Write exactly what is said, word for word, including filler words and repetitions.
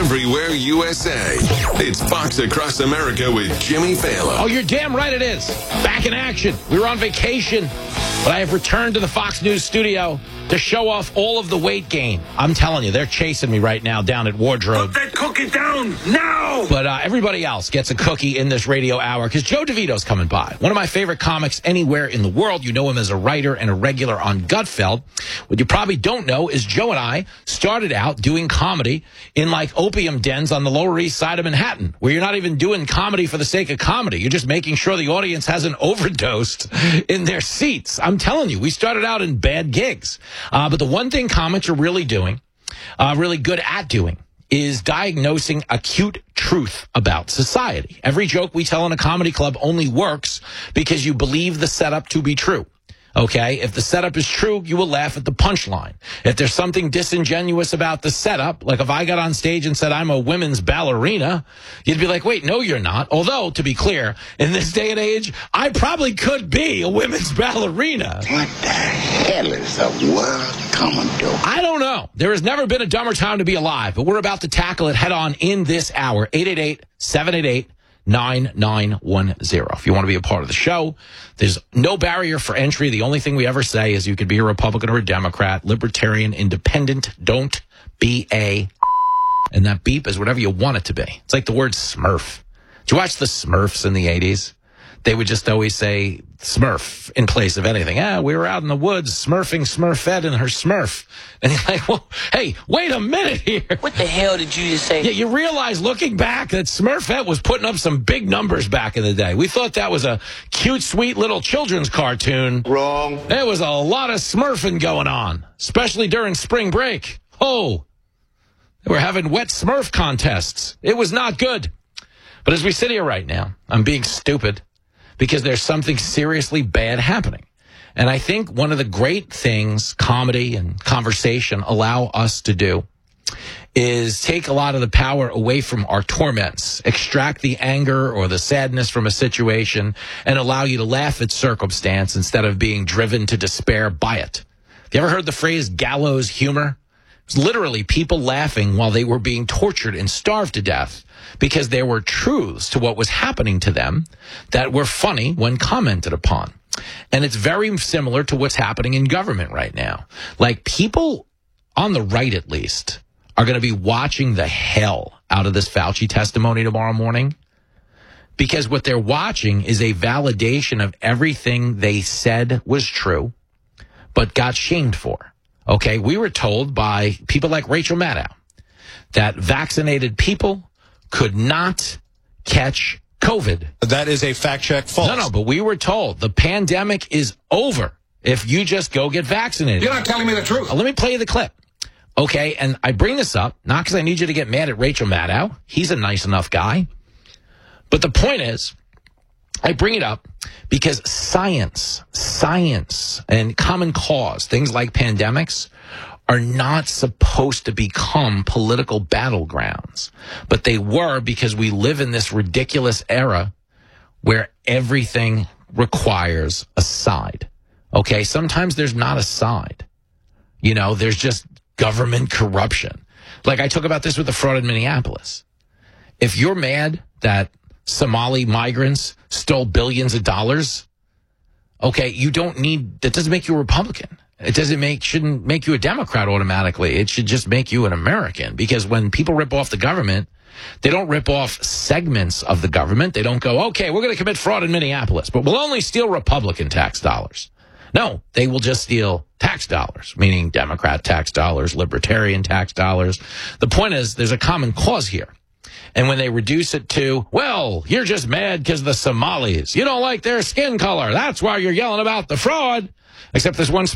everywhere U S A. It's Fox Across America with Jimmy Fallon. Oh, you're damn right it is. Back in action. We were on vacation, but I have returned to the Fox News studio to show off all of the weight gain. I'm telling you, they're chasing me right now down at Wardrobe. Put that cookie down now! But uh, everybody else gets a cookie in this radio hour because Joe DeVito's coming by. One of my favorite comics anywhere in the world. You know him as a writer and a regular on Gutfeld. What you probably don't know is Joe and I started out doing comedy in like opium dens on the Lower East Side of Manhattan, where you're not even doing comedy for the sake of comedy. You're just making sure the audience hasn't overdosed in their seats. I'm telling you, we started out in bad gigs. Uh, but the one thing comics are really doing, uh, really good at doing, is diagnosing acute truth about society. Every joke we tell in a comedy club only works because you believe the setup to be true. Okay, if the setup is true, you will laugh at the punchline. If there's something disingenuous about the setup, like if I got on stage and said I'm a women's ballerina, you'd be like, wait, no, you're not. Although, to be clear, in this day and age, I probably could be a women's ballerina. What the hell is the world coming to? I don't know. There has never been a dumber time to be alive, but we're about to tackle it head on in this hour. eight eight eight, seven eight eight, nine nine one zero. If you want to be a part of the show, there's no barrier for entry. The only thing we ever say is you could be a Republican or a Democrat, Libertarian, Independent. Don't be a... And that beep is whatever you want it to be. It's like the word Smurf. Did you watch the Smurfs in the eighties? They would just always say Smurf in place of anything. Ah, we were out in the woods smurfing Smurfette and her Smurf. And you're like, well, hey, wait a minute here. What the hell did you just say? Yeah, you realize looking back that Smurfette was putting up some big numbers back in the day. We thought that was a cute, sweet little children's cartoon. Wrong. There was a lot of Smurfing going on, especially during spring break. Oh, they were having wet Smurf contests. It was not good. But as we sit here right now, I'm being stupid, because there's something seriously bad happening. And I think one of the great things comedy and conversation allow us to do is take a lot of the power away from our torments, extract the anger or the sadness from a situation, and allow you to laugh at circumstance instead of being driven to despair by it. Have you ever heard the phrase gallows humor? It's literally people laughing while they were being tortured and starved to death because there were truths to what was happening to them that were funny when commented upon. And it's very similar to what's happening in government right now. Like, people on the right, at least, are going to be watching the hell out of this Fauci testimony tomorrow morning, because what they're watching is a validation of everything they said was true but got shamed for. Okay, we were told by people like Rachel Maddow that vaccinated people could not catch COVID. That is a fact check false. No, no, but we were told the pandemic is over if you just go get vaccinated. You're not telling me the truth. Uh, let me play you the clip. Okay, and I bring this up, not because I need you to get mad at Rachel Maddow. He's a nice enough guy. But the point is, I bring it up because science, science, and common cause, things like pandemics, are not supposed to become political battlegrounds. But they were, because we live in this ridiculous era where everything requires a side. Okay, sometimes there's not a side. You know, there's just government corruption. Like I talk about this with the fraud in Minneapolis. If you're mad that Somali migrants stole billions of dollars, okay, you don't need, that doesn't make you a Republican. It doesn't make, shouldn't make you a Democrat automatically. It should just make you an American, because when people rip off the government, they don't rip off segments of the government. They don't go, okay, we're going to commit fraud in Minneapolis, but we'll only steal Republican tax dollars. No, they will just steal tax dollars, meaning Democrat tax dollars, Libertarian tax dollars. The point is, there's a common cause here. And when they reduce it to, well, you're just mad because the Somalis, you don't like their skin color, that's why you're yelling about the fraud, except there's one